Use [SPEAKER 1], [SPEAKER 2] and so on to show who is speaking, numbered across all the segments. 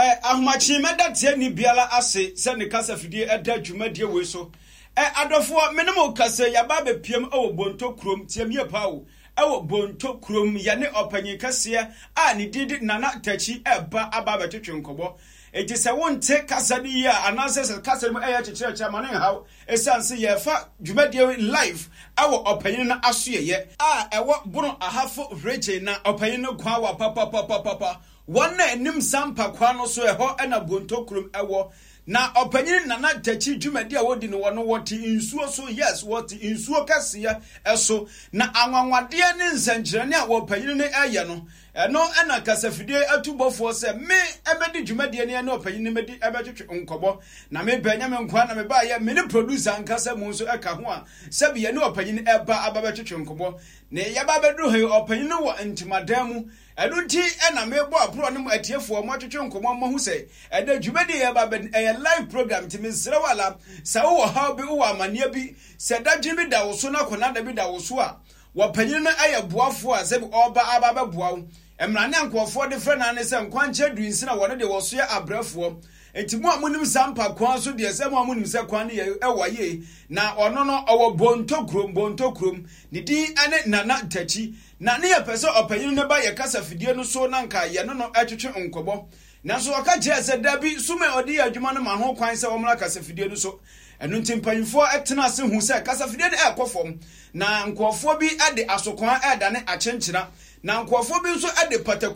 [SPEAKER 1] Ahmachi meda tie ni biala ase se ne kasa fidie eda dwumadie we so adofo menemo kasa ya ba be piem ewo bonto krom tie mie pawo ewo bonto krom ya ne opanyin kase a ne didi nana tachi eba aba betwetwe nkobo enti se wonte kasa ni ya anase se kasa mu eya chechire mane haw esanse ye fa dwumadie live ewo opanyin na asoye a ewo bono ahafo region na opanyin no kwa wa papa Wana enim sampa kwa no so eho ena bonto krom ewo na opanyin nana tachi dwumadi a wodi no wono woti insuo so yes woti insuo kase eso na anwanwade ne nsankyerane a opanyin ne eye no eno ena kasafidie atubofo se me ebedi dwumadi ne na opanyin medi ebetwetwe nkobo na me banyame nkwa na me ba ye me ne producer ankasa mu so eka ho a sebi ye ne opanyin eba ababetwetwe nkobo ne ye ba bedu he opanyin wo ntimadamu Edunti ena mebo apro ne atiefo mo atwetwe nkomo mo hu se eda dwumadi ye ba live program ti misre wala sa wo ha bi wo amane bi se da dwumi da wo so na kona da bi da wo so a wapanyin na aye boafo a se bi oba aba boa wo emrane ankofo de frɛ na ne se nkwanche duinsi na wone de wo so ya abrafo enti mo amunim sampa kwan so de se mo amunim se kwan ne ewaye na ono no owo bonto krom ne di ane nana tachi na ne yepese opanyin ne ba ye kasa fidie no so na nka ye no no atwetwe nkobo na so aka je se dabi sume odi adwuma no ma ho kwan se omra kasa fidie no so enu ntimpanyfo etena se hu se kasa fidie no ekofom na nkofo bi ade asokwan edane achenkyira na nkofo bi nso ade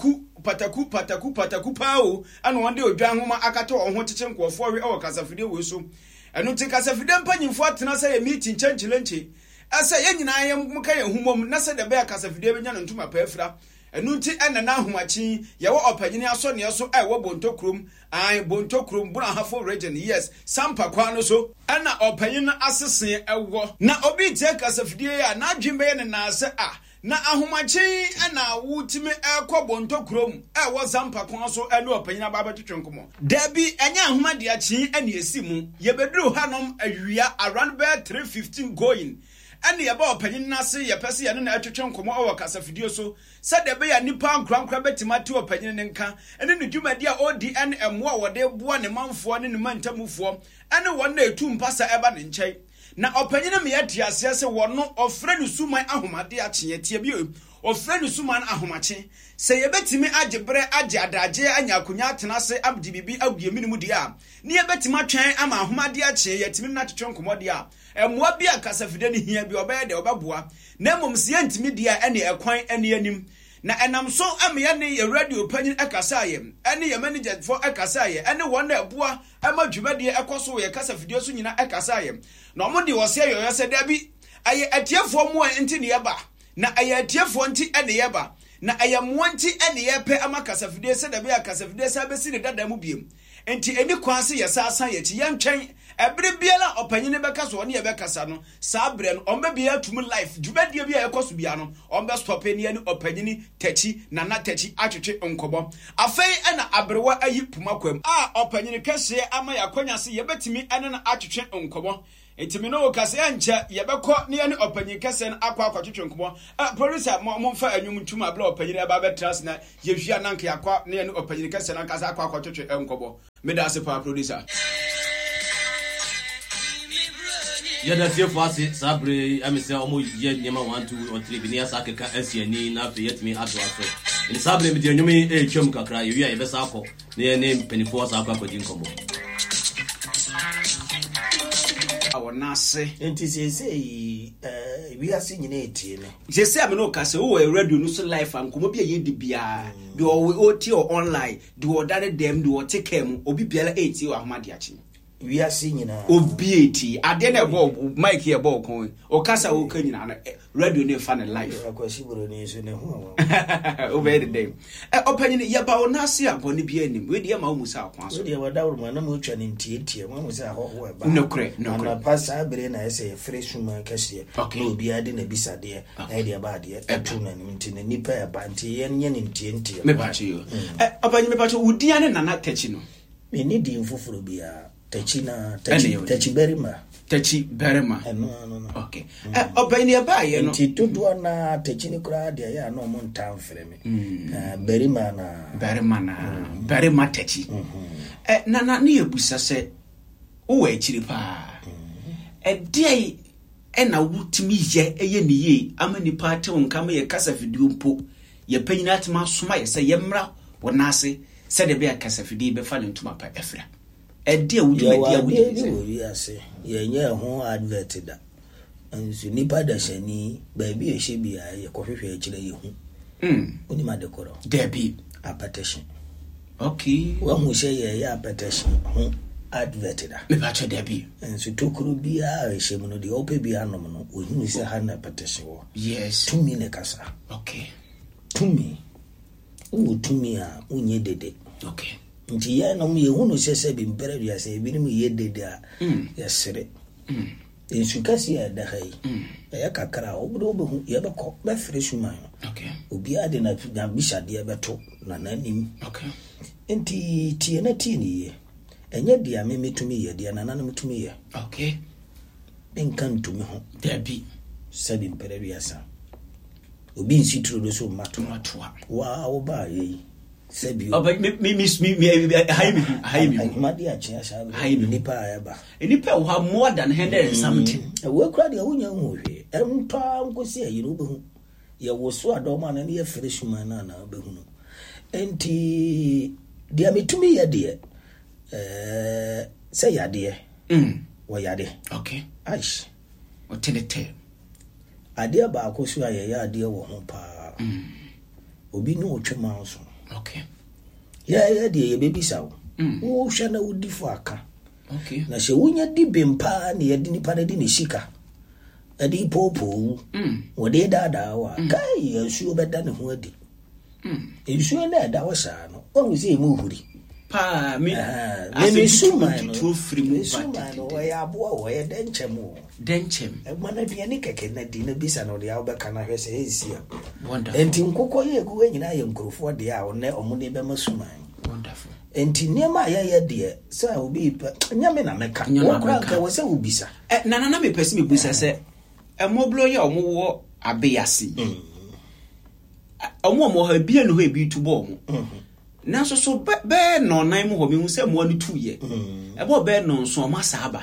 [SPEAKER 1] pataku pao anu wonde odwan homa akata wo ho kyekye nkofo we e kasa fidie we so enu nti kasa fidie mpanyfo atena se ye meeting chenchylenche asa ye nyina ye mka ye humom na se de be akasa fidie be nya no ntuma pa afira enu nti ena na ahomachi ye wo opanyini aso ne so wo bonto krom bonto krom buna hafo region yes sampa kwa no so ena opanyini asese ewo na obi tie kasa fidie ya na adwembe ye ne na ase na ahomachi ena wutime ekọ bonto krom wo sampa kwa so ene opanyini aba betwetwe nkomo dabi enya ahomade achi ene esimu ye beduru hanom awia around by 3:15 going ene ye ba opanyin nase ye pese ye ne na atwetwe nkomo owo kasa fidie so sade be ya nipa nkrankra betimate opanyin ne nka ene ne dwumadi a ODN emwo a wode boa ne manfo ne ne mantamufo ene won na etu mpasa eba ne nkyai na opanyin me yati ase se wono ofre ne suman ahomade akye tie bi ofre ne suman ahomache se ye betimi agebre age adaje anya akonya atena se abdi bibi agye minimu dia ne ye betima twen ama ahomade akye yetimi na twetwe nkomo dia emwa bi akasa fide ne hia bi obaye de obaboa na momse yentimi dia ene ekwan ene anim na enam so amye ne ye radio panyin akasa ye ene ye manager for akasa ye ene won na aboa ama dwumade ekoso ye kasa fide so nyina akasa ye na omode wo se yoyo se da bi aye atiefo mu enti ne yeba na aye atiefo enti ene yeba na aye mo enti ene yepe ama kasa fide se da bi akasa fide se abesi ne dada mu biem enti eni kwanse ye sasa ye ti yentwen ebre biela opanyine beka so ne ye bekasa no sabre no ombe bia tum life dwumadie bia ekoso bia no ombe stop eni ani opanyine tachi nana tachi atwetwe nkobo afei ena abrewa ayi pumakwam opanyine kese ama yakonya se ye betimi ene na atwetwe nkobo etimi no kase ancha ye beko ne ani opanyine kese na akwa atwetwe nkobo producer momfa anwum ntum abla opanyine aba betras na ye hwia nanka yakwa ne ani opanyine kese na kasa akwa atwetwe nkobo medase pa producer
[SPEAKER 2] Yada tiefo ase sabre amese omo ye nyema 1 2 or 3 bi ne asa keka asiani na fe yetimi ato aso ni sabre mi de nyumi twam kakra ye wi a ye besa akọ ne ne penifo asa akọ akọ dinkomo
[SPEAKER 1] awonase
[SPEAKER 3] enti se wi ase nyina etie no
[SPEAKER 1] je se am no kase wo radio no so live ankomo bia ye di bia de o ti online de o dare dem de o tekem obi biala eti o ahomade achi
[SPEAKER 3] wi ase nyina
[SPEAKER 1] obieti ade na ebo mic here bo kon o kasa wo ka nyina na radio ne fa na live
[SPEAKER 3] akwasi bro ne so ne ho
[SPEAKER 1] o be de dem opanyin ye ba o na ase abone bia anim we de ma wo musa akwa so
[SPEAKER 3] de wada wo na mo twa ne ntie mo musa ho ba
[SPEAKER 1] nokre
[SPEAKER 3] na pasa abere na ese fresh man kase no obi ade na bisade na de ba de etu na nti na nipa ya ba nti ye nye ne ntie
[SPEAKER 1] me ba chi yo opanyin me ba cho udia ne nana tachi no
[SPEAKER 3] me ni di mfufuru bia tachi berima
[SPEAKER 1] Techi Berema.
[SPEAKER 3] No.
[SPEAKER 1] Okay. Obani abaye no.
[SPEAKER 3] Nti dodo na techi ni kura dia ya no mo ntam frɛ me. Berema techi. Na ne ebusa sɛ wo akiri pa. Dia na wutimi ye eye ne ye ama nipa ate wonkama ye kasa video mpo ye panyina atema soma ye se ye mra wonase se de be kasa video be fa ne ntuma pa efra dia wuduma dia wudi ase ye nye ho advert da nso nipa da shani ba bi ye hye bia ye kohwehwe akire ye hu oni ma de koro
[SPEAKER 1] there be
[SPEAKER 3] appetition.
[SPEAKER 1] Okay,
[SPEAKER 3] wa hu hye ye appetition ho advert da
[SPEAKER 1] me ba che there be
[SPEAKER 3] nso tokuru bia hye mu no de ope bia anom no ohunu se ha na appetition wo.
[SPEAKER 1] Yes,
[SPEAKER 3] to me ne kasa.
[SPEAKER 1] Okay,
[SPEAKER 3] to me a unye dede.
[SPEAKER 1] Okay,
[SPEAKER 3] nti ya no me hunu se bi mpere bia se bi no ye dede a yesere nsu kasi ya da hai ya kakra obodo obehu ye bekọ be fresh man.
[SPEAKER 1] Okay,
[SPEAKER 3] obi ade na bishade beto na nanim.
[SPEAKER 1] Okay,
[SPEAKER 3] nti tie na tie ni ye enye dia me metumi ye dia na nanim metumi ye.
[SPEAKER 1] Okay,
[SPEAKER 3] enkan tumi ho
[SPEAKER 1] there be
[SPEAKER 3] sabi mpere bia sa obi nsi turo do so mato wa wo ba ye sabi
[SPEAKER 1] o ba me haimi
[SPEAKER 3] ma dia chia sha haimi nipa ya ba
[SPEAKER 1] nipa wo have more than 100 something
[SPEAKER 3] we kra dia wonya hu hwe empa nkosi ayi no behu ye wo so adoma na ye fresh man na behu no enti dia metumi ye de say ya de wo ya de.
[SPEAKER 1] Okay,
[SPEAKER 3] aish
[SPEAKER 1] o tenete
[SPEAKER 3] ade ba akoso aye ya ade wo ho pa obi no otwema nso.
[SPEAKER 1] Okay,
[SPEAKER 3] ya de ye bebisa wo wo hwa na wodi fo aka.
[SPEAKER 1] Okay,
[SPEAKER 3] na hye wonya di bempa na ye di nipa na di ne shika ade popo wo de dada wa kai yesu obeda ne ho adi yesu na da wo sha no wo se mu huri
[SPEAKER 1] pa me
[SPEAKER 3] suma
[SPEAKER 1] to free mu
[SPEAKER 3] suma no wo ya abo wo ye denchem mana bia ni keke na di na bisa no de ya obeka na hwese ezia.
[SPEAKER 1] Wonderful.
[SPEAKER 3] Enti nkokọ ye gu nyina ye nkrofo de ya one omude be masuma.
[SPEAKER 1] Wonderful.
[SPEAKER 3] Enti niema ya de sa obi pa nyame na meka wo kra ka wo se wo bisa
[SPEAKER 1] na me pesi me busa se emoblo ye omowo abeyasi omo ha bia no ha bi tubo omo na so be no nan mo ho me hu se mo anu tuye ebo be no so omo asaba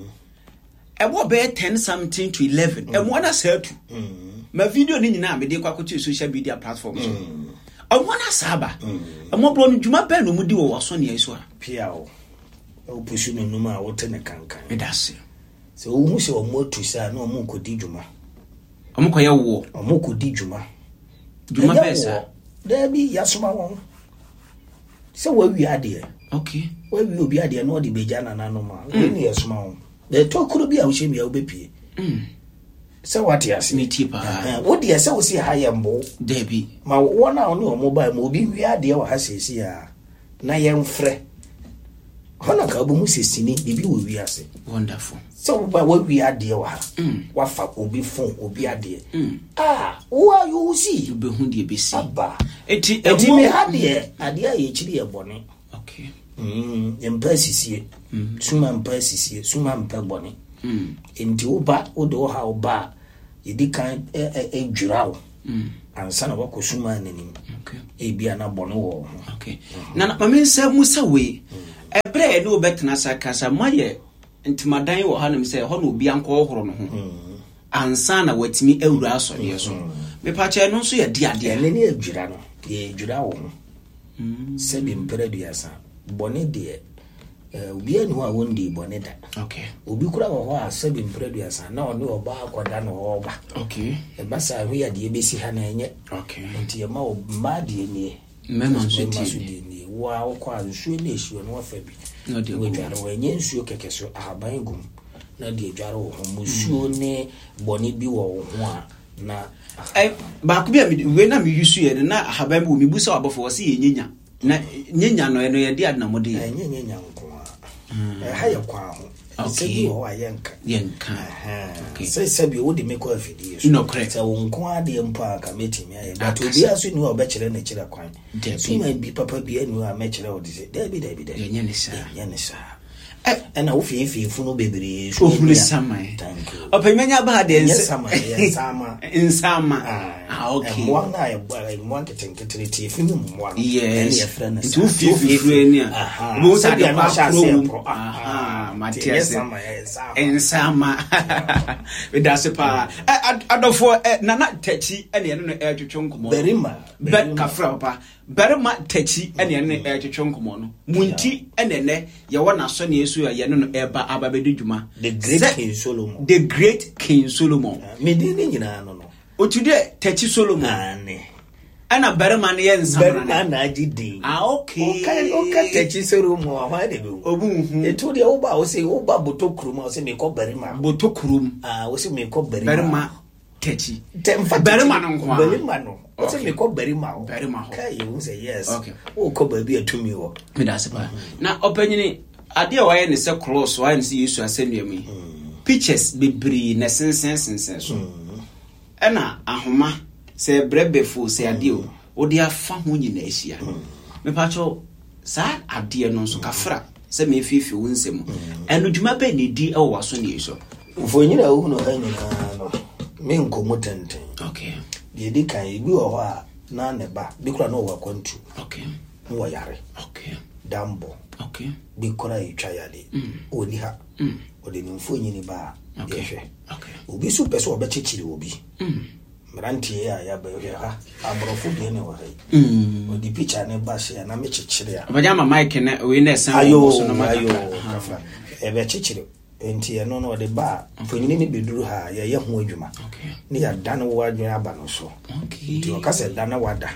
[SPEAKER 1] ebo be 10 something to 11 emo na sa tu ma video ni nyina me de kwakoto social media platforms omo na saba emoblo no djuma be no mu di wo waso ne yeso a
[SPEAKER 3] pia o pusu no numa wo tene kankan
[SPEAKER 1] me dase
[SPEAKER 3] so wo hu se omo tu sa na omo kodi djuma
[SPEAKER 1] omo koye wo
[SPEAKER 3] omo kodi djuma
[SPEAKER 1] besa
[SPEAKER 3] there be yasoma won se wo wi ade.
[SPEAKER 1] Okay,
[SPEAKER 3] wo wi obi ade na odi beja na nanu ma ni yasoma won de tokuru bi a wo shemi a wo bepie se what yas
[SPEAKER 1] me tipa
[SPEAKER 3] wo de se wo si ha ye mbo
[SPEAKER 1] debi
[SPEAKER 3] ma wona oni omo ba ma obi wi ade wo ha sesi a na ye mfre hona ka obo mu sesini bibi wo wi ase.
[SPEAKER 1] Wonderful.
[SPEAKER 3] So ba wo wi ade wo ha wa fa obi fon obi ade wo you see
[SPEAKER 1] you be hu de besi
[SPEAKER 3] aba
[SPEAKER 1] eti
[SPEAKER 3] me ade a ye chiri ye bone.
[SPEAKER 1] Okay,
[SPEAKER 3] empa sisie suma mpa sisie suma mpa bone enti oba o do ha oba yedi kan edwirawo ansa na wako suma nanim.
[SPEAKER 1] Okay,
[SPEAKER 3] ebia na bone wo.
[SPEAKER 1] Okay, na mame nsa musa we ebre no betena sakasa maye ntimadan wo hanem se ho no obi anko horo no ho ansa na watimi awura asode so me pa che no so ye de ade
[SPEAKER 3] ne ne edwira no ye edwira wo se bi mpere duasa bone de obi anu a wondi bone da.
[SPEAKER 1] Okay,
[SPEAKER 3] obi kura wo ha se bi mpere duasa na ono oba akoda no oba.
[SPEAKER 1] Okay,
[SPEAKER 3] e basa hu ya de besi ha na enye.
[SPEAKER 1] Okay,
[SPEAKER 3] nti e ma o ma de nie
[SPEAKER 1] mema nso de
[SPEAKER 3] nie wa wo kwa nsuo na esuo no fa bi
[SPEAKER 1] na de
[SPEAKER 3] wo dware wo enye nsuo keke so ahaban gum na de dware wo ho musuo ne bone bi wo ho a na
[SPEAKER 1] ba ko bi we na me yusu ye na ahaban bi wo mebusa abofo wo se ye nyenya na nyenya no ye de adna mode ye
[SPEAKER 3] nyenya nko a ha ye kwa ho. Okay, wo ayenka
[SPEAKER 1] okay,
[SPEAKER 3] say bi wo de make ko afidi so
[SPEAKER 1] no correct
[SPEAKER 3] say wo nko ade mpa ka metimi aye but obi aso ni wo be kire na kire kwan so ma bi papa bi anu a me kire wo de say there be
[SPEAKER 1] yenye ni sa
[SPEAKER 4] ena wo fi funu bebre
[SPEAKER 3] so ohunu samai opemenya ba de nsama okay
[SPEAKER 4] mo na e mo nketenketire ti fi mu mo
[SPEAKER 3] yes
[SPEAKER 4] friend
[SPEAKER 3] tu fi ni bo sa de ma pro Matias nsama we da se pa adofo nana tachi ene no e twetwe nkomo
[SPEAKER 4] berima
[SPEAKER 3] kafra papa berima tachi ene no e twetwe nkomo no munti ene ye wona so ne yesu ya no eba ababedu dwuma
[SPEAKER 4] the great king solomon medini nyina no
[SPEAKER 3] otude tachi solomon ana berima ne yensa
[SPEAKER 4] berima na agidi okay tachi solomon wa de be
[SPEAKER 3] obu
[SPEAKER 4] eto de oba o se oba botokrum o se me ko berima
[SPEAKER 3] botokrum
[SPEAKER 4] o se me ko berima
[SPEAKER 3] tachi
[SPEAKER 4] berima no o se me ko berima kai you say yes o ko ba bi atumi wo
[SPEAKER 3] me da se pa na opanyini ade wa ye ne se cross wa ne se yesu asenuami pictures bibri na sensen so ena ahoma se brebefo se ade o de afa ho nyina ahia me pa cho sa ade no so kafra se me fifi wo nsem eno dwuma ba ne di e wo so ne yesu
[SPEAKER 4] fo nyina wo no ha nyina no me nkomo tenten
[SPEAKER 3] okay
[SPEAKER 4] ye di kan ibi wo ho a na ne ba bi kura no wa kwantu
[SPEAKER 3] okay
[SPEAKER 4] no wa yare
[SPEAKER 3] okay
[SPEAKER 4] dambo
[SPEAKER 3] okay
[SPEAKER 4] bi kura itwa yale oni ha odi ni mfo nyini ba yehwe
[SPEAKER 3] okay
[SPEAKER 4] obi su pese obechichiri obi mrantie ya ba yehwe ha abrofo bi ne wa hai odi picture ne ba se na me chichiri ya
[SPEAKER 3] abanya mike ne we na esen
[SPEAKER 4] so no ma kafa ebe chichiri enti no no de ba fonyini ni beduru ha ye ho adwuma ni ya dan wo adwuma aba no so nti o kase dan na wada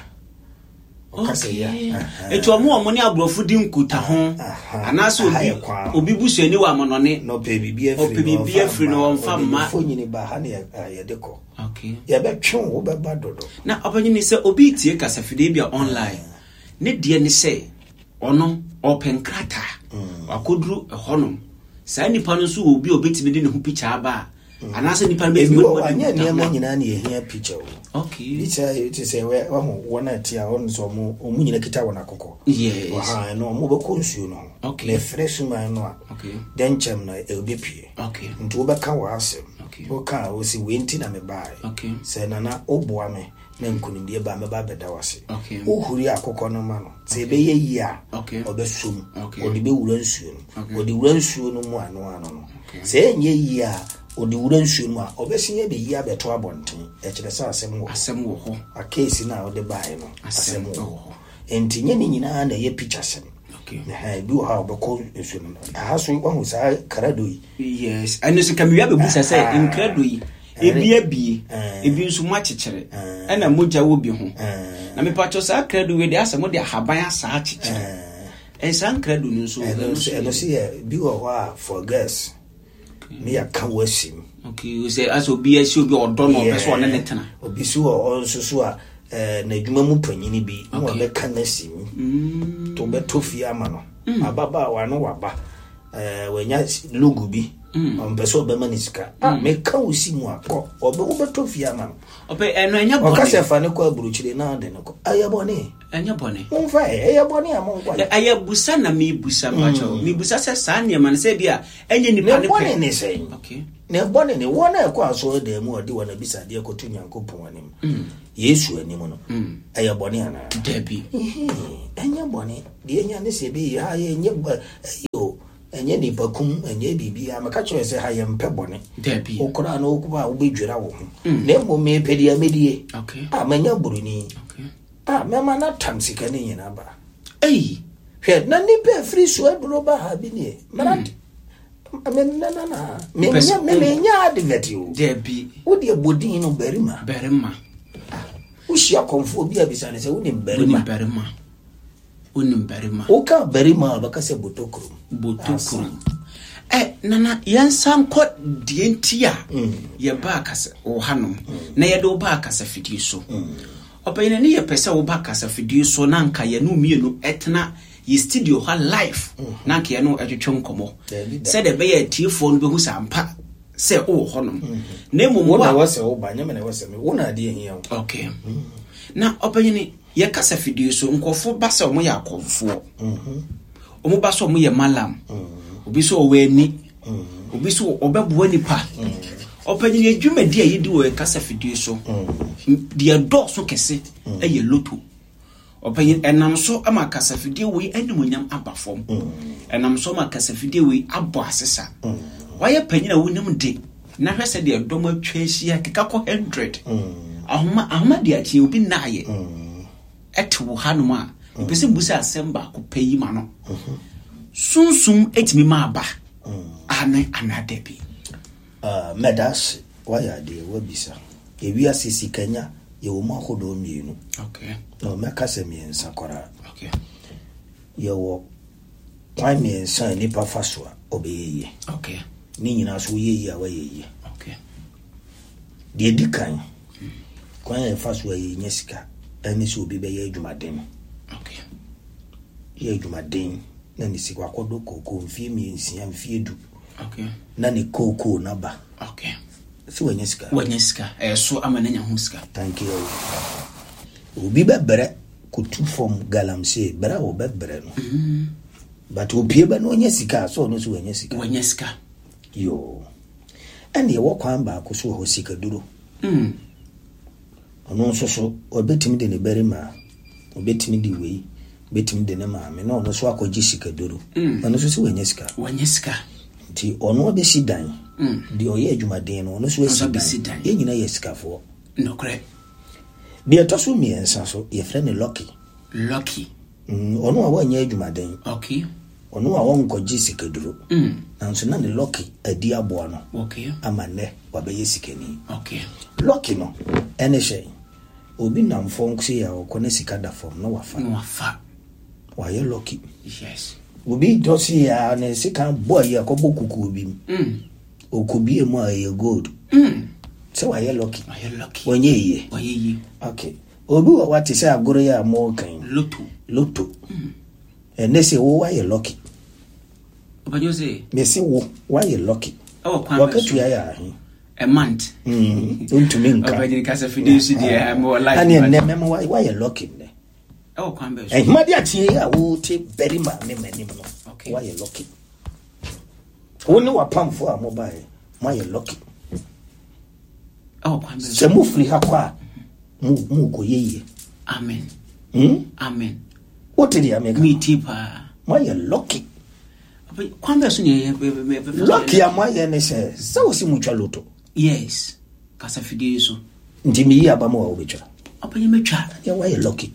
[SPEAKER 4] o kase ya
[SPEAKER 3] eto omo ni abrofo di nkuta ho anaso obi busuani wa monone
[SPEAKER 4] no pe bibia
[SPEAKER 3] free no mfa ma
[SPEAKER 4] fonyini ba ha ne ya deko ya be twon wo be ba dodo
[SPEAKER 3] na opanyini se obi tie kasafide bia online ne de ne se ono open krata akoduru honom sa nipa no so obi obetimi de ne ho picture aba anase nipa no betimi
[SPEAKER 4] anya niam nyina na ehia picture
[SPEAKER 3] okay
[SPEAKER 4] picture it say we wona tia on so mo nyina kita wona kokko
[SPEAKER 3] yes
[SPEAKER 4] ha no mo be konsuo no
[SPEAKER 3] okay
[SPEAKER 4] le fresh man no
[SPEAKER 3] okay
[SPEAKER 4] den chem na e obi pie
[SPEAKER 3] okay
[SPEAKER 4] nti wo be ka wa asem
[SPEAKER 3] okay
[SPEAKER 4] wo ka wo si wenti na me bai
[SPEAKER 3] okay
[SPEAKER 4] se na oboa me na nkunindie ba me ba beda wase
[SPEAKER 3] okay
[SPEAKER 4] wo huri akokko no ma no se be ye yi a
[SPEAKER 3] okay
[SPEAKER 4] obesum
[SPEAKER 3] okay
[SPEAKER 4] odi be wura nsuo no odi wura nsuo no mu ano no se enye yi a odi wura nsuo no a obesinye be yi abeto abonten e kire sa asem wo
[SPEAKER 3] ho
[SPEAKER 4] a case na odi bai no asem wo enti nye ni nyina na ye picture sem
[SPEAKER 3] okay
[SPEAKER 4] ha bi wo ha obeko nsuo no ha so wo sa karado yi
[SPEAKER 3] yes anu se kamia be busa se incredible yi ebi nso mu akyekere na mogya wo bi ho na me pacho sa credo we de asemo de haban asa akyekere san credo nso
[SPEAKER 4] no se bi wo wa for gas me ya ka wasim
[SPEAKER 3] okay we say aso bi asi obi odo no be so ne tena
[SPEAKER 4] obi so o nso so a na adwuma mu panyini bi mo be ka na sim to be tofi ama no ababa wa no waba wenya logo bi beso be manisika me ka usi mu akọ obe ubeto fia ma
[SPEAKER 3] obe eno enya bone
[SPEAKER 4] o ka se fa ne ko aburuchire na de ne ko ayabone
[SPEAKER 3] enya bone
[SPEAKER 4] unfa ayabone amon kwa
[SPEAKER 3] ayabusa na me busa pacho me busa se sa ne man se bia enye nipa ne
[SPEAKER 4] pe ne se
[SPEAKER 3] okay
[SPEAKER 4] ne bone ne wona e kwa aso de mu odi wona bisa de ko tu Nyankopon anim Yesu anim no ayabone ana
[SPEAKER 3] debi
[SPEAKER 4] enya bone de enya ne se bi ha enye yo enye ni bakum enye bibia maka cho se ha ye mpebone
[SPEAKER 3] debi
[SPEAKER 4] okora na okuba obedwira wo ho na mo me pedia medie
[SPEAKER 3] okay
[SPEAKER 4] amanya buruni
[SPEAKER 3] okay
[SPEAKER 4] mema na tamsika ne nyina ba
[SPEAKER 3] ei
[SPEAKER 4] hwe na ni pe free so aduro ba ha bi ne marat na me nya advert yo
[SPEAKER 3] debi
[SPEAKER 4] wo de bodin no berima wo hia konfo bi abisa ne se wo ni berima
[SPEAKER 3] onim berima
[SPEAKER 4] oka berima baka se botokrum
[SPEAKER 3] nana yansan ko dientia ye ba kasa o hanom na ye do ba kasa fidie so opayina ne ye pese wo ba kasa fidie so na nka ye no mienu etna ye studio ha live na nka ye no etwetwe nkomo se de be ye tiefo no be hu sampa se o honom na emu
[SPEAKER 4] na wase wo ba nyame na wase me wo na de hia
[SPEAKER 3] okay na opayina ye kasa fidie so nkofo ba se omo ya akofo omo ba so omo ye malam obi so oweni obi so obebuwa nipa opanyin adwuma di ayedi wo kasa fidie so dia do so kese eye loto opanyin enam so ama kasa fidie we animonyam abafom enam so ama kasa fidie we abo asesa waye panyin a wonim de na hwese de dom atwa ahia keka ko 100 ahoma de atie obi naaye eto hanom a pese mbusa asemba ko payi ma no sunsum etimi ma aba anade bi
[SPEAKER 4] medas waya de wabisa ewi asisi kanya ye wo ma hodo mienu
[SPEAKER 3] okay
[SPEAKER 4] no makase miensa kora
[SPEAKER 3] okay
[SPEAKER 4] ye wo kwa miensa ni pa faswa obeyeye
[SPEAKER 3] okay
[SPEAKER 4] ni nyina so yeye awayeye
[SPEAKER 3] okay
[SPEAKER 4] de dikan kwa faswa ye nyesika ani so obi be ye adwumaden
[SPEAKER 3] okay
[SPEAKER 4] ye adwumaden na ni sikwa kodo koko mfie miensia mfie du
[SPEAKER 3] okay
[SPEAKER 4] na ni koko na ba
[SPEAKER 3] okay
[SPEAKER 4] si wanyesika
[SPEAKER 3] so amananya huska
[SPEAKER 4] thank you obi bebere kutu from galamse bra wo bebere no but opie ba no wanyesika so no si wanyesika yo ene wo kwan ba ko so ho sika duro ono so obetimi de ne berima obetimi de wei betimi de ne maame no no so akọji sika duro ono so si wanyesika ti ono obesi dan di oye adwumaden no ono so esi dan ye nyina ye sikafo
[SPEAKER 3] no correct
[SPEAKER 4] bi to so miensa so ye frɛ ne lucky ono a wanya adwumaden
[SPEAKER 3] okay
[SPEAKER 4] ono a won kɔji sika duro nanso na ne lucky adi abo no
[SPEAKER 3] okay
[SPEAKER 4] amane wabɛyɛ sikani
[SPEAKER 3] okay
[SPEAKER 4] lucky no ene hye obi nam fonksi ya okone sika da form no wafa waye lucky
[SPEAKER 3] yes
[SPEAKER 4] obi dosi ya ne sika boy ya ko bokuku obi okubi emu aye gold so waye lucky wanye okay obi wa wati say agoro ya mo kan loto enese wo waye lucky
[SPEAKER 3] obanyo say
[SPEAKER 4] me say wo waye lucky wakatu ya
[SPEAKER 3] a month
[SPEAKER 4] untumi nka
[SPEAKER 3] obanyo kasa fidisi dia mo life
[SPEAKER 4] ani ne memo waye lucky ne
[SPEAKER 3] kwambe
[SPEAKER 4] so madi atie ya wo te very ma ne mani no
[SPEAKER 3] okay
[SPEAKER 4] waye lucky woni wa pamfo a mobile waye lucky
[SPEAKER 3] kwambe
[SPEAKER 4] se mu free ha kwa mu ko yeye
[SPEAKER 3] amen amen
[SPEAKER 4] what did you make
[SPEAKER 3] me tipa
[SPEAKER 4] waye lucky
[SPEAKER 3] kwambe so ne
[SPEAKER 4] lucky am waye ne se so si mu twa loto
[SPEAKER 3] yes kasa fidie so
[SPEAKER 4] ndimi yi aba mo wa obetwa
[SPEAKER 3] apanyi metwa
[SPEAKER 4] ya waye lucky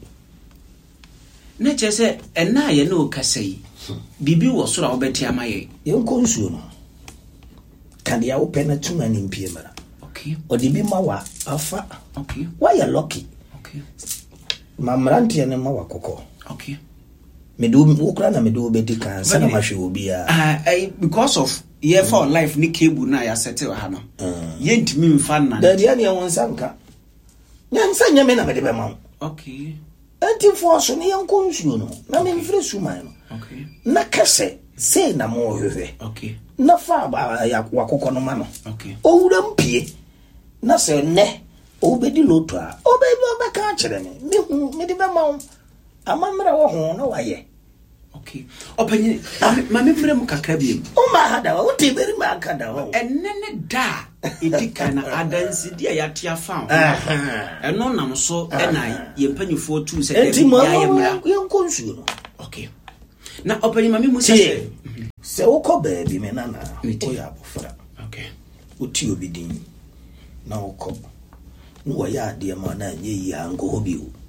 [SPEAKER 3] na chese ena ye no kasai bibi wo so ra obeti amaye
[SPEAKER 4] ye nkonsuo no kan ya open na tuma ni mpie mara
[SPEAKER 3] okay
[SPEAKER 4] odibi mawa afa
[SPEAKER 3] okay
[SPEAKER 4] waye lucky
[SPEAKER 3] okay
[SPEAKER 4] mamrantie ne mawa kokko
[SPEAKER 3] okay
[SPEAKER 4] medu ukra na medu obedi kan sana mahwe obi a
[SPEAKER 3] because of year for life ni cable na ya settle ha no ye ntimi mfa na
[SPEAKER 4] da dia ne won sanka nyansa nyame na mede be ma
[SPEAKER 3] okay
[SPEAKER 4] enti force ni yankon suo no na me mfre suman no
[SPEAKER 3] okay
[SPEAKER 4] na kase say na mo hwehwe
[SPEAKER 3] okay
[SPEAKER 4] na fa ba ya wakokọ no ma no
[SPEAKER 3] okay
[SPEAKER 4] owura mpie na se ne obedi loto a obebi obeka kire ne me de be ma amamra wo ho na waye
[SPEAKER 3] okay opanyi ma me mfre mu kakra bi
[SPEAKER 4] o ma hada wo te beri ma akada wo
[SPEAKER 3] enene da edika na adansi dia ya tia fa eno nam so ena ye mpanyifo tu se
[SPEAKER 4] enti ma ye nkonsuo no
[SPEAKER 3] okay na opanyi ma me mu se
[SPEAKER 4] wokọ baabi me nana o ya abofra
[SPEAKER 3] okay
[SPEAKER 4] uti obidin na wokọ no ya ade ma na nye yi ango hobi o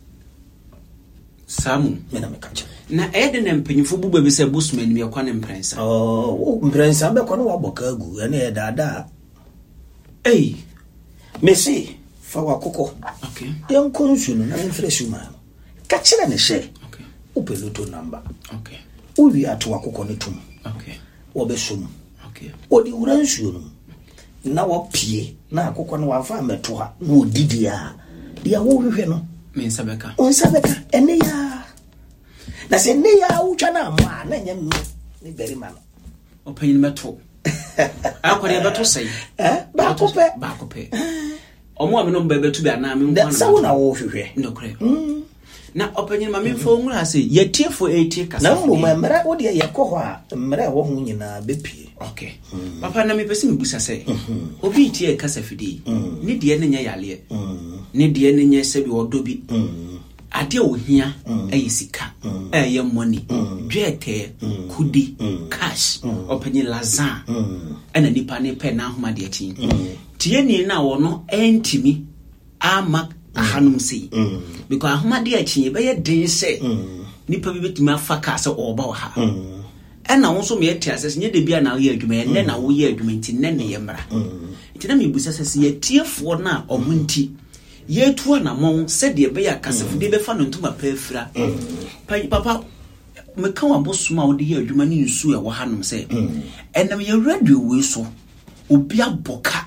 [SPEAKER 3] samu
[SPEAKER 4] me na me kacha
[SPEAKER 3] na ede na mpanyifo buba bi se busman mi akwa ne mprensa
[SPEAKER 4] mprensa be ko no waboka agu ene e dada Messi fa wakoko
[SPEAKER 3] okay
[SPEAKER 4] yan konsu no na mfresh ma ka kire ne hye
[SPEAKER 3] okay
[SPEAKER 4] upeluto number
[SPEAKER 3] okay
[SPEAKER 4] uwi ato wakoko ne tum
[SPEAKER 3] okay
[SPEAKER 4] wo be som
[SPEAKER 3] okay
[SPEAKER 4] odi uransu no na wo pie na akoko no wafa meto ha na odidia dia wo hwehwe no
[SPEAKER 3] me nsabeka
[SPEAKER 4] ene ya na se ne ya utwa na ma na nyam ni beri ma no
[SPEAKER 3] opanyin meto akwari beto sei
[SPEAKER 4] ba kope
[SPEAKER 3] omo ameno bebetu bi ana me
[SPEAKER 4] nko na sa wo hwehwe
[SPEAKER 3] ndokre na opanyin ma memfo nwura se yetiefo etie kasa
[SPEAKER 4] na mo mra wo de yakɔ hɔ a mra wo ho nyina bepie
[SPEAKER 3] okay papa na me pese me busa se obi tie kasa fidi ne de ne nya yale ne de ne nya se bi odo bi ade ohia ayisika aye money dwete kudi cash opanyin lazan ana nipa ne pe na ahoma de atin tie ni na wo no entimi ama ahanum sei because ahoma de atin be ye den se nipa bi betimi afaka se oba wo ha ena wo so me eti asese nye de bia na wo ye adwuma enne na wo ye adwuma nti nne ye mra nti na me busa sese ye tiefo na omunti ye tuwa na mon se de be ya kasafide be fa no ntuma pafira papa me kan abosoma wo de ye adwuma ni nsu e wo hanom se enam ye radio we so obi aboka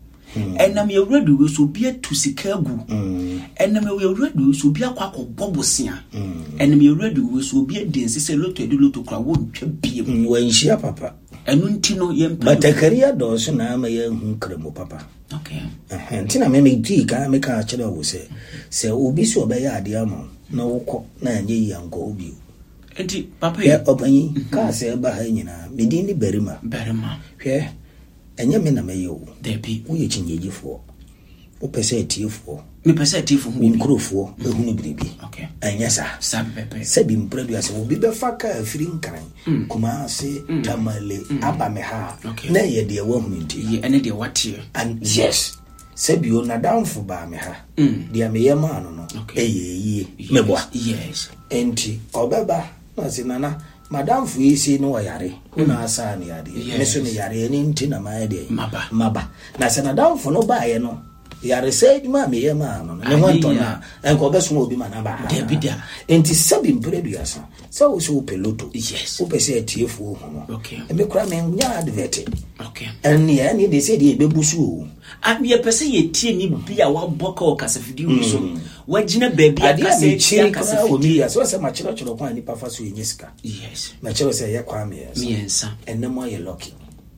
[SPEAKER 3] enam ye radio we so obi atu sika agu enam ye radio so obi akwakọ bobosia enam ye radio we so obi adense se loto eduloto kra wo ntwa biem
[SPEAKER 4] wo nhia papa
[SPEAKER 3] enu ntino ye mpa
[SPEAKER 4] batakaria do so na ama ye hu kremo papa
[SPEAKER 3] okay
[SPEAKER 4] ntina me gi ka me ka kire wo se obi so obeya ade ama na wokọ na anye yango obi
[SPEAKER 3] enti papa
[SPEAKER 4] ye obanyi ka se ba ha nyina medin ni berima hwe enye me na me yo
[SPEAKER 3] debi
[SPEAKER 4] wo ye chinyejifo wo pese etiefo
[SPEAKER 3] me pese etiefo hu
[SPEAKER 4] nkrofo ehunu biribi
[SPEAKER 3] okay
[SPEAKER 4] enya sa
[SPEAKER 3] sabepe
[SPEAKER 4] sabi mpradu ase obi be faka afiri nkran kuma se tamale aba me ha na ye de wo hunu nti
[SPEAKER 3] ye ene de watie
[SPEAKER 4] and yes sabi o na downfo ba me ha de me ye ma no eye mebo
[SPEAKER 3] yes
[SPEAKER 4] enti obeba na se nana madam fu yisi no yare una asa ni yare meso ni yare ni nti na ma de maba na se na down fu no ba ye no yare say ma me ye ma no ne wonto na enko be so obi ma na ba
[SPEAKER 3] debida
[SPEAKER 4] enti sabi mpredu asa so wo so peloto
[SPEAKER 3] yes
[SPEAKER 4] wo pese atiefo ho no
[SPEAKER 3] okay
[SPEAKER 4] e me kura me nya advert
[SPEAKER 3] okay
[SPEAKER 4] eni ya ni de say de be busu
[SPEAKER 3] abi e pese ye tie ni bia wa boka o kasafidi wo so wagina baby
[SPEAKER 4] akase kasafidi ya so se ma chiro kwa ni pa fa so yenyesika
[SPEAKER 3] yes
[SPEAKER 4] na chiro se ye kwa me yes
[SPEAKER 3] miensa
[SPEAKER 4] enemo ye lucky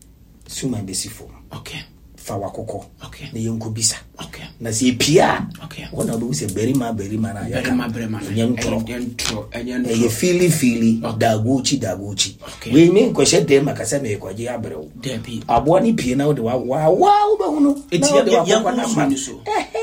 [SPEAKER 4] suma besifo
[SPEAKER 3] okay
[SPEAKER 4] fa wakoko
[SPEAKER 3] okay
[SPEAKER 4] na yenko bisa
[SPEAKER 3] okay
[SPEAKER 4] na se pia
[SPEAKER 3] okay
[SPEAKER 4] wona do se berima na ya
[SPEAKER 3] berima
[SPEAKER 4] nyentro
[SPEAKER 3] enyen
[SPEAKER 4] ye fili daguchi we me ko shede makasa me ko je abrew
[SPEAKER 3] debi
[SPEAKER 4] abo ni pie na wo de wa be hunu
[SPEAKER 3] eti ya kwa na mani so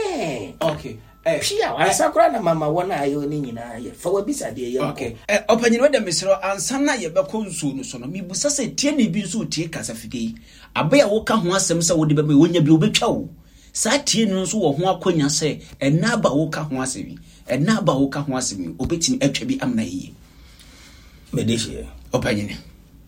[SPEAKER 3] okay
[SPEAKER 4] pia asakura na mama wona ayo ni nyina ye fa wa bisa de ye
[SPEAKER 3] okay opanyin we de mesro ansana ye be konsu no so no mi busa se tie ni bi so tie kasafide abaya wo ka ho asem se wo de be wonya bi obetwa wo sa tie no so wo ho akonya se ena ba wo ka ho asemi obetimi atwa bi amna yi
[SPEAKER 4] medeshie
[SPEAKER 3] opanyin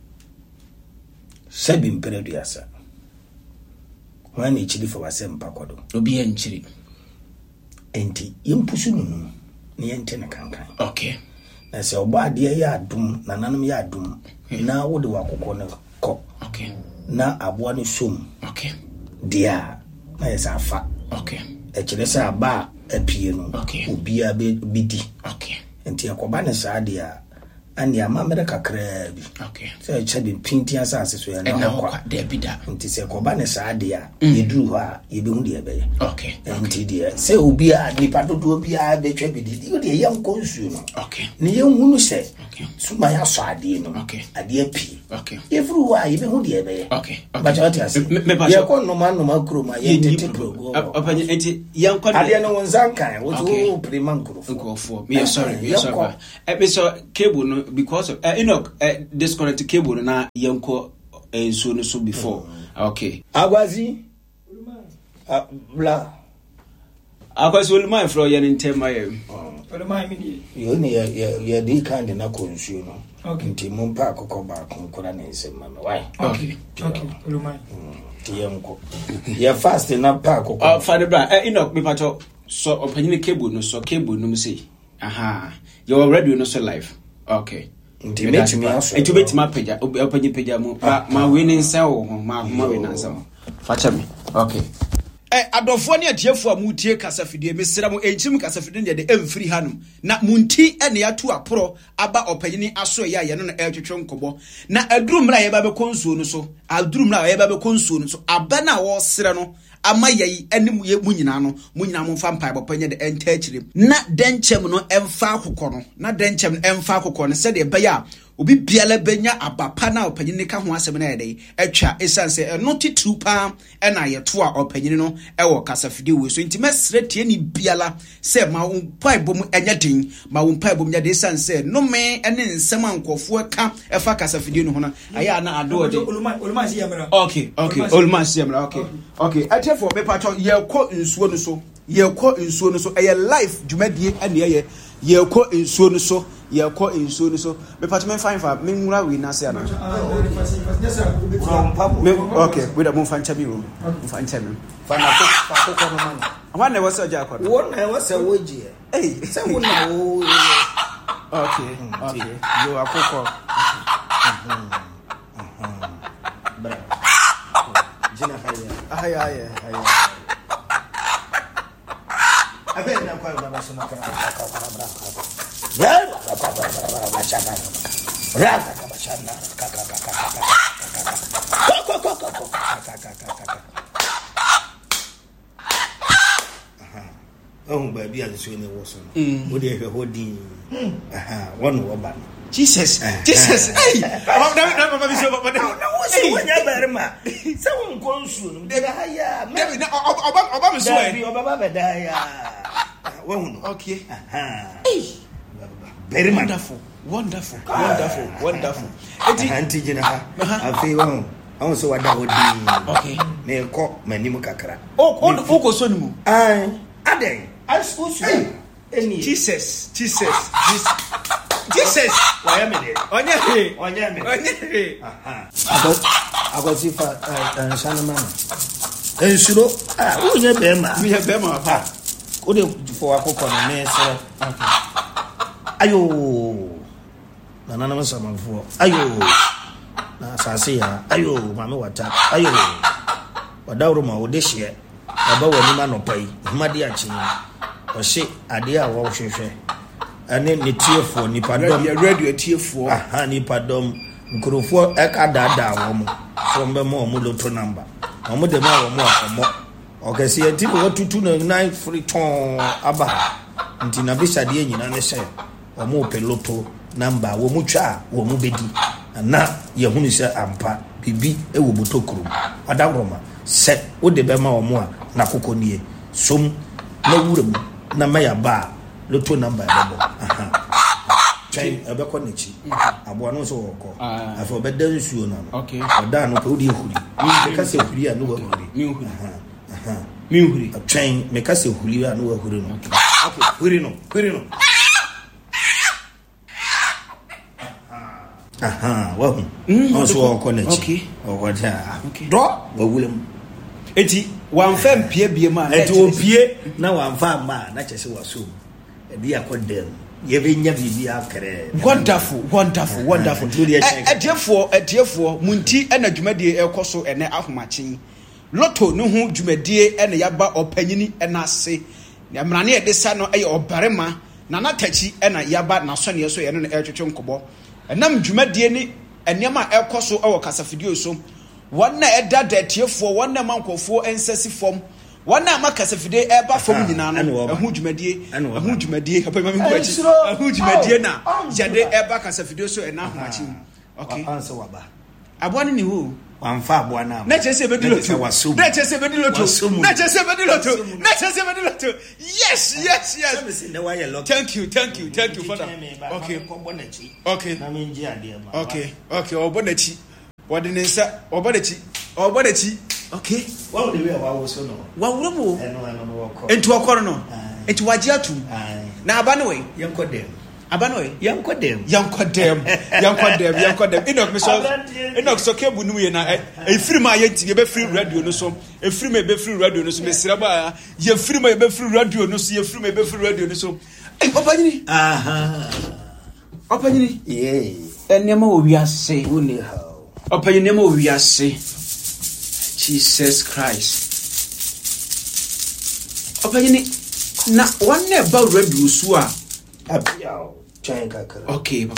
[SPEAKER 4] sabi mperedu asa wani chili fo wasem pakodo
[SPEAKER 3] obi enchiri
[SPEAKER 4] enti yempusu nunu ni yente na kankan
[SPEAKER 3] okay
[SPEAKER 4] na se oba ade ya adum na nanum ya adum na wo de wakokɔ ne kɔ
[SPEAKER 3] okay
[SPEAKER 4] na aboa ne som
[SPEAKER 3] okay
[SPEAKER 4] dia na yesa afa
[SPEAKER 3] okay
[SPEAKER 4] e kire sa aba apie no obi a be di
[SPEAKER 3] okay
[SPEAKER 4] enti akoba ne sa dia ani amamere kakra bi
[SPEAKER 3] okay
[SPEAKER 4] so chabi pinti asase so ya na kwa
[SPEAKER 3] debida
[SPEAKER 4] nti se koba ne sa dia yeduru ha yebehu de ebe
[SPEAKER 3] okay
[SPEAKER 4] nti dia se obi a nipa dodo obi a be twa bi di o de yam konsu no
[SPEAKER 3] okay
[SPEAKER 4] ne yehunu se
[SPEAKER 3] okay
[SPEAKER 4] suma ya so ade no
[SPEAKER 3] okay
[SPEAKER 4] ade api
[SPEAKER 3] okay
[SPEAKER 4] evuru ha yebehu de ebe
[SPEAKER 3] okay
[SPEAKER 4] ba chati ase ye ko no ma kroma ye tete progo
[SPEAKER 3] opanya enti yan kwa
[SPEAKER 4] ade no wonzankan wo zo prima
[SPEAKER 3] nkrofo me sorry me so cable no because of Enoch disconnect cable na yanko so no so before okay
[SPEAKER 4] agwazi bla
[SPEAKER 3] akwazi ulumai fro yan ntema ye
[SPEAKER 5] ulumai mi
[SPEAKER 4] yo ni ya di kind na konsuo no okay nti mo pa akokɔ ba konkora na nsema me why
[SPEAKER 5] okay ulumai
[SPEAKER 4] yanko ya fast na pa akokɔ
[SPEAKER 3] fa de bra Enoch me pato so opanyine cable no so cable no say aha your radio no so live okay
[SPEAKER 4] nti metumi aso
[SPEAKER 3] etu betima pagya opanyi mu ma we ne nsa wo ma we na nsa facha me okay
[SPEAKER 1] adofo ne atiefo amutie kasafidie mesira mu enchim kasafidie ne de emfiri hanum na munti ene yatu aporo aba opanyini aso ya ye no na etwetwe nkobo na adurumra ye ba be konsuo no so adurumra ye ba be konsuo no so aba na wo sere no
[SPEAKER 3] ama yɛyi anim yɛ mu nyina no mu nyina mo fa mpa bɔpanye de enta akyire na denchem no emfa akokɔ no na denchem no emfa akokɔ no sɛ de bɛya obi biala benya abapa na opanyini ka ho asɛm na yɛde atwa esanse ɛno titru pa ɛna yɛto a opanyini no ɛwɔ kasafide wo so nti mesre tie ni biala sɛ ma mpa bom enya den ma mpa bom nya de esanse no me ɛne nsɛm ankɔfo ka ɛfa kasafide no ho na aya na ado de
[SPEAKER 5] oluma si yamra
[SPEAKER 3] okay oluma si yamra okay atefo be pato yɛkɔ nsuo no so ɛyɛ life dwumadie ɛne yɛkɔ nsuo no so me pato me fine fa me nwura we na se ana okay we da mo fan chabi wo fan chabi
[SPEAKER 4] fa na ko no man
[SPEAKER 3] ama na wasa ja akwa
[SPEAKER 4] wo na wasa woji se wo na wo
[SPEAKER 3] okay yo akoko
[SPEAKER 4] bra jina haya abe na kwa baba sema kwa bra baby as so ne woso wo de hwe hodin one oba
[SPEAKER 3] Jesus hey mama biso papa de
[SPEAKER 4] na wo si wo nya barima se wo nkonsu no de haya
[SPEAKER 3] David oba me so
[SPEAKER 4] oba be da haya wo hu
[SPEAKER 3] okay
[SPEAKER 4] very
[SPEAKER 3] wonderful
[SPEAKER 4] anti jina ha afi wo on so wada hodin
[SPEAKER 3] okay
[SPEAKER 4] ne ko manim kakra
[SPEAKER 3] o ko so ni mu
[SPEAKER 4] aden asusu eni
[SPEAKER 3] Jesus
[SPEAKER 4] waya me de
[SPEAKER 3] onye
[SPEAKER 4] agosi fa sanama ensuro unye bema
[SPEAKER 3] pa
[SPEAKER 4] o de fo akoko no me sere ayo nana na samafo ayo na sase ya ayo mame wata ayo wadawro ma o de hye aba wani ma no pai himade a chi o se ade a wo hwehwe ane ne tiefo nipa dom
[SPEAKER 3] radio tiefo
[SPEAKER 4] nipa dom nkrofo eka dada wo mo from be mo loto number mo de ma wo mo akomo okese yenti wo tutu na 9 free ton aba nti na bisade nyina ne se wo mo peloto number wo mu twa wo mu bedi na ye hunu se ampa bibi e wo botokuru adawroma se wo de be ma wo mo na kokonie som na wuram na maya ba loto number bebo chain abeko nechi abo no so woko afo beda nsuo na
[SPEAKER 3] okay
[SPEAKER 4] oda no pe odi ehuri me ka se ehuri anu wa ehuri mi ehuri chain me ka se ehuri anu wa ehuri no okay ehuri no wa hu no so woko nechi
[SPEAKER 3] okay
[SPEAKER 4] ogoja do wa wulem
[SPEAKER 3] eti wanfa mpie bie ma
[SPEAKER 4] eti opie na wanfa ma na chese waso ebi akodem ye benya bibi akere
[SPEAKER 3] wonderful ediefo munti ena dwumadie ekoso ene ahomachen lotto no ho dwumadie ene yaba opanyini ena ase na mrane ede sa no eye obarema na natachi ena yaba na sone so ye no etwetwe nkobo enam dwumadie ni enema ekoso ewo kasafidie so wonna eda detiefo wonna mankofo ensasi fom wana makasafide eba fom nyina no ehu dwumadie apema mi kwachi ehu dwumadie na jade eba kasafide so ena homachi okay
[SPEAKER 4] anse waba
[SPEAKER 3] abone ni ho
[SPEAKER 4] wamfa abona
[SPEAKER 3] na chese be diloto yes thank you father okay
[SPEAKER 4] na menji ade ma
[SPEAKER 3] okay obonachi wodinensa obonachi okay
[SPEAKER 4] wa de we wa wo so no
[SPEAKER 3] wa wuremo
[SPEAKER 4] eno woko
[SPEAKER 3] enti wakoro no enti waje atu na abane we
[SPEAKER 4] yankodem
[SPEAKER 3] yankodem Enoch so kebu nu ye na efiri ma ye nti ye be free radio no so efiri ma be free radio no so mesira ba ye free ma be free radio no so ye free ma be free radio no so opanyini opanyini enema wo wiase
[SPEAKER 4] woni ha
[SPEAKER 3] opanyini ma wo wiase Jesus Christ opanyini na wanne ba radio so a
[SPEAKER 4] abiao chain kakara
[SPEAKER 3] okay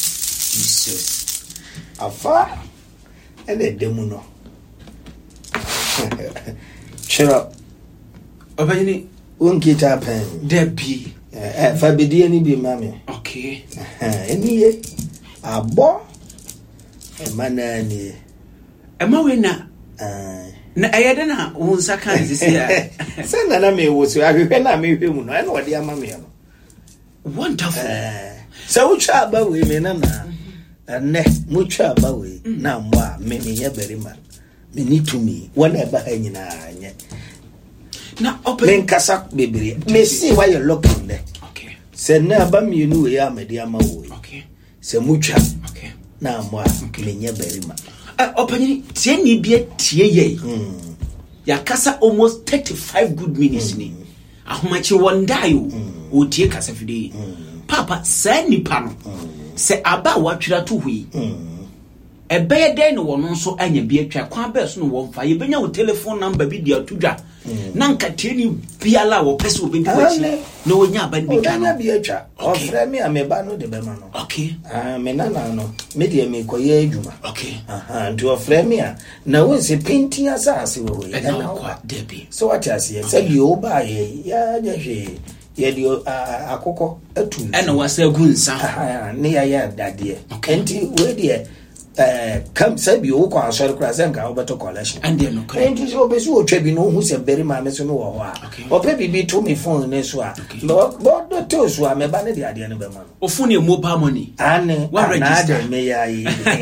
[SPEAKER 3] Jesus
[SPEAKER 4] afa ene demu no Sure.
[SPEAKER 3] Obani
[SPEAKER 4] Won't it happen?
[SPEAKER 3] Debbie.
[SPEAKER 4] Fabidi any be mammy.
[SPEAKER 3] Okay.
[SPEAKER 4] Any a bo a man.
[SPEAKER 3] Emma winner. Na ayadana unsa kan this year.
[SPEAKER 4] Send an army was I can make him. I know what dear mammy.
[SPEAKER 3] Wonderful.
[SPEAKER 4] So chat about women and ne mucha bawe na mwa me very man. Me need to me whatever hanging
[SPEAKER 3] na open
[SPEAKER 4] kasa bebre me see why you looking there.
[SPEAKER 3] Okay.
[SPEAKER 4] Say na ba me nu ya me dia ma wo.
[SPEAKER 3] Okay.
[SPEAKER 4] Say mucha.
[SPEAKER 3] Okay.
[SPEAKER 4] Na mwa me very man.
[SPEAKER 3] Open tie ni bia tie ye. Ya kasa almost 35 good minutes ni. Ahomachi wondayo o tie kasa fide. Papa say nipa no. Say aba watwira to hui. Ebeye den no wono so anya bi atwa kwa be so no wo mfa ye benya wo telephone number bi dia tudwa na nka tieni biala wo pese wo bedi wachi na wonya aba ni ka no
[SPEAKER 4] bi atwa ofre me ameba no de be ma no.
[SPEAKER 3] Okay.
[SPEAKER 4] Me nana no me de me koye adwuma.
[SPEAKER 3] Okay.
[SPEAKER 4] Nti ofre me a na won se painting asase wo ye
[SPEAKER 3] na kwa debi.
[SPEAKER 4] So what you say say bi oba ye ya jehwe ye di akoko atu.
[SPEAKER 3] Ena wase gunsa.
[SPEAKER 4] Ne ya dade. Enti we de come say bi wo kwa sorry kra say nka obeto collection
[SPEAKER 3] and dey no kra
[SPEAKER 4] enti so be so twa bi no hu se beri ma me so no wo ho a ope bi to me phone ne so a bo to so a me ba ne de ade ne be ma no
[SPEAKER 3] ofun e mobile money
[SPEAKER 4] ane
[SPEAKER 3] what register
[SPEAKER 4] me ya yi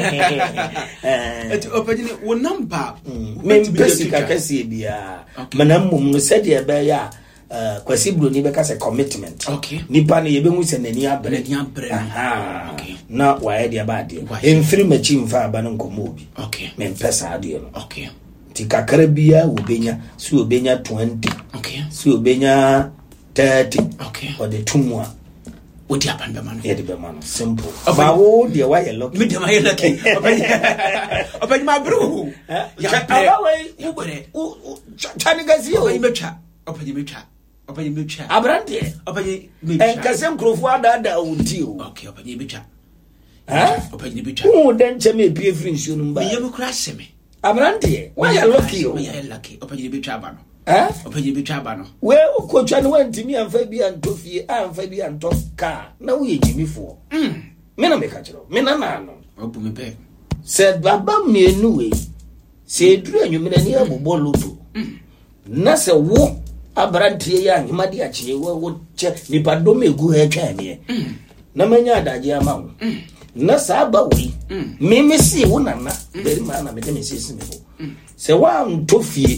[SPEAKER 3] et opedini wo number
[SPEAKER 4] me pesi ka kasi bia manam mum no se de be ya kwasi broni be ka se commitment nipa ne ye be hu se nani abre
[SPEAKER 3] okay
[SPEAKER 4] na wae dia ba de emfiri machi mfa aba no nkomo obi
[SPEAKER 3] okay
[SPEAKER 4] me mpesa ade no
[SPEAKER 3] okay
[SPEAKER 4] ti kakra bia obenya si obenya 20
[SPEAKER 3] okay
[SPEAKER 4] si obenya 30
[SPEAKER 3] okay
[SPEAKER 4] or the tumwa
[SPEAKER 3] odi apan be man
[SPEAKER 4] ye de be man simple ba wo de wa ye lucky
[SPEAKER 3] me de ma ye lucky open my bro ya
[SPEAKER 4] aba we ubere chani gazi o
[SPEAKER 3] imecha open imecha open imecha
[SPEAKER 4] abrante
[SPEAKER 3] open imecha
[SPEAKER 4] enkase nkrofo ada odi o
[SPEAKER 3] okay open imecha open imecha
[SPEAKER 4] o den cheme pie free nsuo no mba
[SPEAKER 3] me yemu kra seme
[SPEAKER 4] abrante wa ye lucky o
[SPEAKER 3] me ye lucky open imecha ba no open imecha ba no
[SPEAKER 4] we okotwa ne wantimi amfa bi antofie amfa bi antoka na wo ye jimifo me na me ka kiro me na na no
[SPEAKER 3] obu me pe
[SPEAKER 4] said baba mienu we se duru anwumere ne abobɔ loto na se wo abrantie ya ahimade akyie wo che nipa dom egu ha twa ne na manya adaje ama wo na sa ba we me si wo nana beri ma na me de me sisi me bo se wa ntofie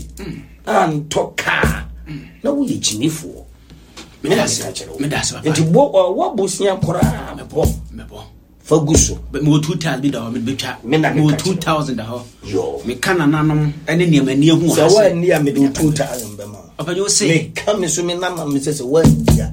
[SPEAKER 4] antoka na wo ye chimifo me na se ka kyerɛ
[SPEAKER 3] me da se
[SPEAKER 4] nti wo bosia kora me bo faguso
[SPEAKER 3] but mo 2000 bi da me betwa
[SPEAKER 4] me na
[SPEAKER 3] mo 2000 da ho
[SPEAKER 4] yo
[SPEAKER 3] me kana nanom ene niam ani hu
[SPEAKER 4] ha se wa ni a me do 2000 be ma
[SPEAKER 3] opanyo say
[SPEAKER 4] me come so me na ma me se wa dia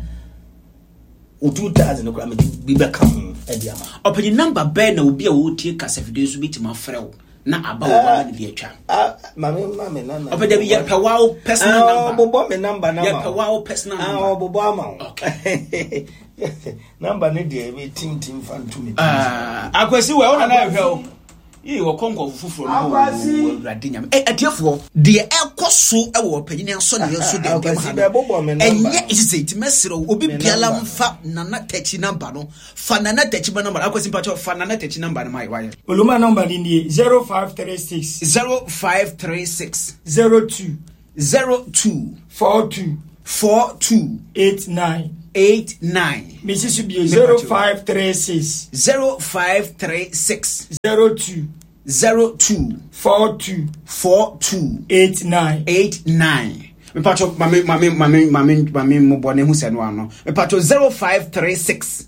[SPEAKER 4] o 2000 kora me bi be kam e dia ma
[SPEAKER 3] opanyo number be na obi a wo tie kasafide so bitima frɛw na aba wo ba ne bi atwa
[SPEAKER 4] mame na
[SPEAKER 3] opanyo bi ye pewa wo personal number
[SPEAKER 4] bobo me number na ma
[SPEAKER 3] ye pewa wo personal number
[SPEAKER 4] bobo ama okay number ne de me tim fan to me
[SPEAKER 3] akwasi we ona na hwe o yi wo konko fufuro no wo rade nyam atiefo de ekoso e wo panyine so ne so de dem ha enye isise itimesiro obi biala mfa nana tachi number no fa nana tachi number akwasi pacho fa nana tachi number no mai waye
[SPEAKER 5] oluma number ni 0536 02 42 89 Mrs. B 0536 02 42 89
[SPEAKER 3] me pacho mami mo bone hu se no ano me pacho 0536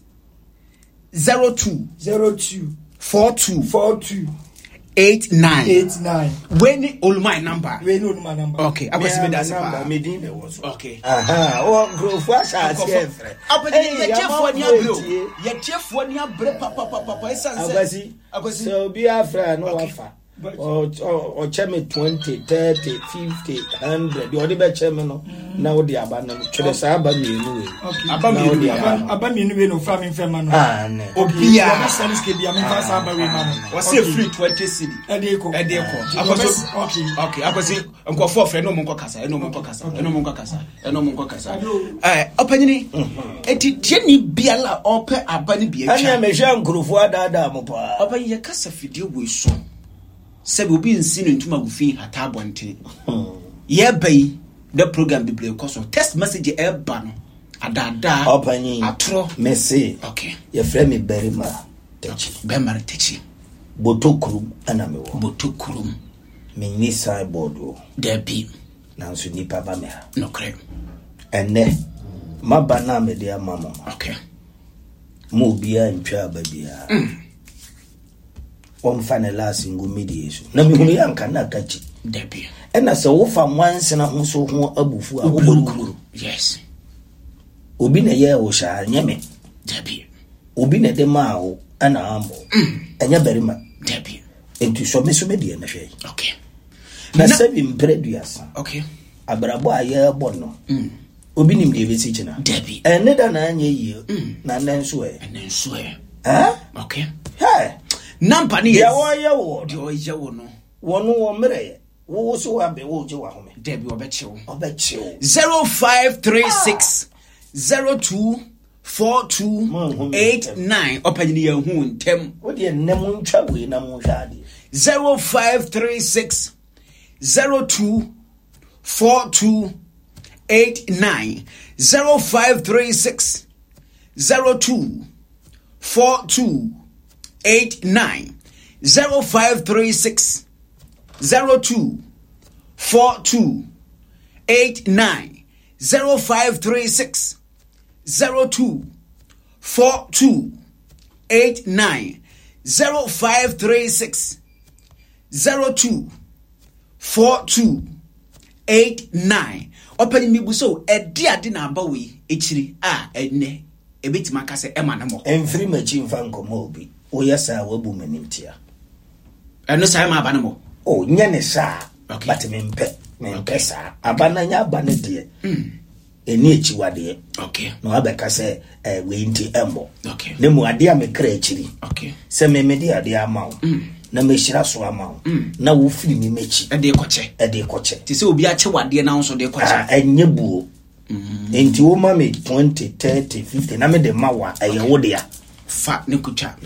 [SPEAKER 3] 02 42 89 when all my number okay akwasi me das pa
[SPEAKER 4] me din de wo so
[SPEAKER 3] okay
[SPEAKER 4] o grofo asha tiefre
[SPEAKER 3] apani ye tiefo ni abro ye tiefo ni abre papa esanse
[SPEAKER 4] akwasi so bi afra no wafa or chemi 20, 30, 50, 100. You already chemi now the abandon. Chedesaba me anyway.
[SPEAKER 5] Abami anyway no farming family.
[SPEAKER 1] Obia.
[SPEAKER 5] Service ke bia me pass abami man.
[SPEAKER 1] Was say free 20 cedi.
[SPEAKER 5] Edeko.
[SPEAKER 1] Okay. Akwasi enko for friend no monko kasa. Opanyini. Eti tieni biala ope abani bia.
[SPEAKER 4] Anya me hwa nkrofo adada mo pa.
[SPEAKER 1] Opanyi ye kasa fidie we so. Sebe obi nsi no ntuma gufin hata abonte. Ye bai the program bible cause text message e ba no. Adada.
[SPEAKER 4] Opanyi.
[SPEAKER 1] Atro.
[SPEAKER 4] Messi.
[SPEAKER 1] Okay.
[SPEAKER 4] Ye frame me berima. Techi.
[SPEAKER 1] Bemar techi.
[SPEAKER 4] Botokurum ana me wo.
[SPEAKER 1] Botokurum.
[SPEAKER 4] Me ni sideboard wo.
[SPEAKER 1] Debi.
[SPEAKER 4] Nanso nipa ba me ha.
[SPEAKER 1] No kre.
[SPEAKER 4] Ene mabana me de amamo.
[SPEAKER 1] Okay.
[SPEAKER 4] Mo bia ntwa ba bia. Omfane last ngu mediation. Na me hunu yanka na kachi.
[SPEAKER 1] Debi.
[SPEAKER 4] Ena se wo fa mwanse na ho so ho abufu a wo borukuru.
[SPEAKER 1] Yes.
[SPEAKER 4] Obi na ye wo sha nyeme.
[SPEAKER 1] Debi.
[SPEAKER 4] Obi na de ma wo ana ambo. Enya berima.
[SPEAKER 1] Debi.
[SPEAKER 4] Enti so me de na hwe.
[SPEAKER 1] Okay.
[SPEAKER 4] Na sebi mpreduasa.
[SPEAKER 1] Okay.
[SPEAKER 4] Abrabo aye bono. Obi nim de besi china.
[SPEAKER 1] Debi.
[SPEAKER 4] Ene da na anya yi. Na nanso e.
[SPEAKER 1] Nanso e. Okay.
[SPEAKER 4] Hey.
[SPEAKER 1] Nampa ni
[SPEAKER 4] ya wo ye wo.
[SPEAKER 1] De o ye wo no.
[SPEAKER 4] Wono wo mre. Wo so wa be wo je wa home.
[SPEAKER 1] Debi obechewo.
[SPEAKER 4] 0536
[SPEAKER 1] 024289 opanyini ya hu ntem.
[SPEAKER 4] Wo de nem ntwa we na mo hwa ade.
[SPEAKER 1] 0536 024289 0536 024289 0536 024289 0536 024289 0536 024289 opani mi buso edi ade na aba we echiri enne ebetima kase ema na mo
[SPEAKER 4] emfiri machi mfa nkomo obi oyasa wabu manimtia
[SPEAKER 1] eno sai ma aba na mo
[SPEAKER 4] nyane sa
[SPEAKER 1] okay.
[SPEAKER 4] But mempe sa abana nya abana de eni echiwade
[SPEAKER 1] okay
[SPEAKER 4] no abeka se we nti embo
[SPEAKER 1] okay
[SPEAKER 4] ne mu ade amekra echiri
[SPEAKER 1] okay
[SPEAKER 4] se memedi ade amawo na meshira so amawo na wo firi mi mechi
[SPEAKER 1] ade koche ti se obi ache wade na nso de koche
[SPEAKER 4] enye buo enti wo ma me 20 30 50 na me de mawa eye wo de ya
[SPEAKER 1] fa na kutwa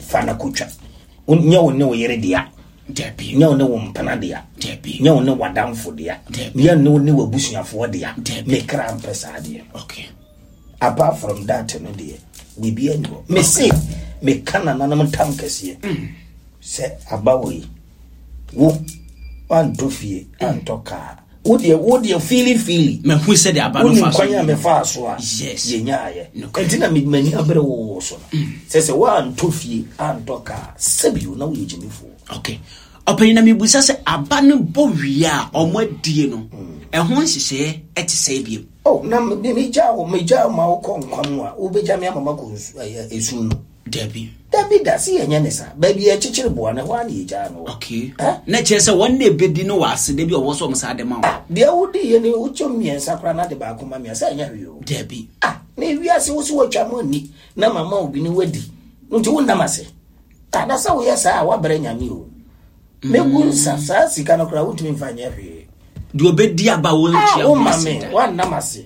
[SPEAKER 4] nya wo ne wo yere de ya
[SPEAKER 1] Debi.
[SPEAKER 4] Nya ne wo mpana de ya
[SPEAKER 1] Debi.
[SPEAKER 4] Nya ne wadamfo de ya nya ne wo busuafo de ya me kra mpesa de
[SPEAKER 1] okay
[SPEAKER 4] apart from that no de we be anyo me say me kana na nam tam kase se abawi wo wan dofie antoka wo de feely
[SPEAKER 1] me hu se de aba no fa so
[SPEAKER 4] kwanya me fa so a
[SPEAKER 1] yes
[SPEAKER 4] ye nyaaye entina me mani abere wo so se wan dofie antoka sebiu na wo yejimifo
[SPEAKER 1] okay opani na me busa se aba no bo wi a omo adie no ehon hihye etise biem
[SPEAKER 4] na me jawo ma wo konkwam a wo beja me amama ko esu no
[SPEAKER 1] Debi
[SPEAKER 4] da si enye ne sa ba bi e chichiri bo na wa na eja no
[SPEAKER 1] okay na chese won na ebedi no wase de bi owo so msa de ma wo
[SPEAKER 4] bia wo di ye ne wo chomien sakra na de ba akoma me sa nya wi o
[SPEAKER 1] Debi
[SPEAKER 4] na wiase wo si wo twa mo ni na mama obi ni wadi nti wo ndamase na sa wo yesa wa bere nyame o megun sa sika no kra wo timi mfanya hwe
[SPEAKER 1] de obedi aba wo ntia
[SPEAKER 4] wo mame wa ndamase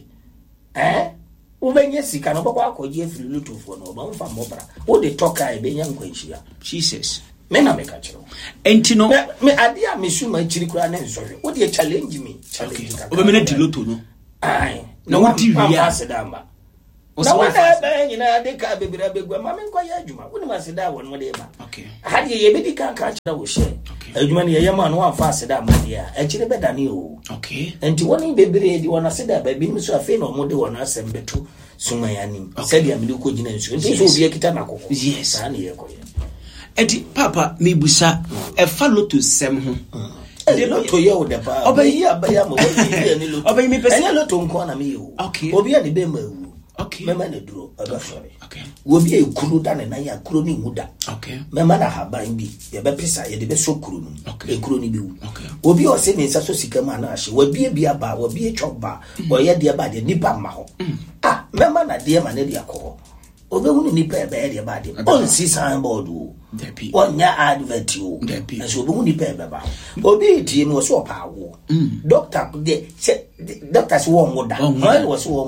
[SPEAKER 4] ubenye sika no bokwa akoje free lutufo no ba mfa mobra wo de toka e benya nkwanhia
[SPEAKER 1] Jesus
[SPEAKER 4] me na me ka kiro
[SPEAKER 1] enti no
[SPEAKER 4] me ade a mesuma chiri kura na nsohwe wo de challenge ka
[SPEAKER 1] obe me na diloto no
[SPEAKER 4] na wo di wi asedamba na wo na ba nyina de ka bebira begwa ma me nkwa ya adwuma wo ni maseda wo no de ba
[SPEAKER 1] okay
[SPEAKER 4] hade ye bedi ka kira wo she adwuma ne ye ma no amfa asedamba dia a chiri bedane o
[SPEAKER 1] okay
[SPEAKER 4] enti woni bebire di wona seda ba bi so afi na omo de wona asembeto sumayani said ya mili ko gina nsu nti so obi akita na kokko
[SPEAKER 1] yes
[SPEAKER 4] ana ye koye
[SPEAKER 1] edi papa me busa e fa loto sem ho
[SPEAKER 4] de loto ye o de pa obayi abaya mo obi ni loto
[SPEAKER 1] obayi me pese
[SPEAKER 4] loto nko na me yo
[SPEAKER 1] okay
[SPEAKER 4] obi ani be ma wu
[SPEAKER 3] Okay.
[SPEAKER 4] Mema na duro ebe fore.
[SPEAKER 3] Okay.
[SPEAKER 4] Wo bi e kuru da ne nan ya kuru ni huda.
[SPEAKER 3] Okay.
[SPEAKER 4] Mema na haban bi ye be pesa ye de be so kuru no.
[SPEAKER 3] Okay.
[SPEAKER 4] E kuru ni bi wu.
[SPEAKER 3] Okay.
[SPEAKER 4] Wo bi o se ne nsa so sika ma na ahye. Wo bi e aba, wo bi e choba. Wo ye de ba de nipa ma ho. Ah, mema na de ma ne de akọ. Obe hu ni pe be de ba de. On si sign board o.
[SPEAKER 3] Depi.
[SPEAKER 4] Wonya advert o.
[SPEAKER 3] Depi.
[SPEAKER 4] So obe hu ni pe be ba. Obi tie no so pa wo. Doctor de doctor so wo da. Wo so